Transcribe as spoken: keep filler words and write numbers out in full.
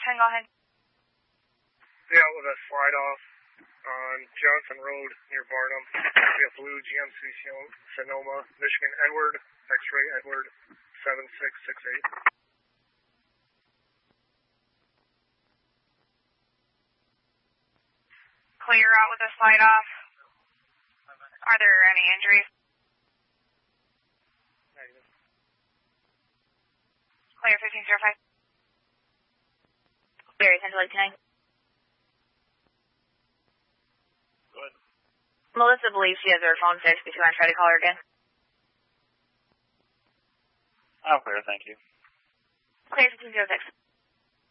ten, go ahead. Yeah, with a slide off on Johnson Road near Barnum. We have blue G M C Sonoma, Michigan Edward, X-ray Edward, seven six six eight. Clear out with a slide off. Are there any injuries? Negative. Clear fifteen zero five. Clear ten to tonight. Good. Melissa believes she has her phone fixed. If you want to try to call her again. I'm clear, thank you. Clear fifteen zero six.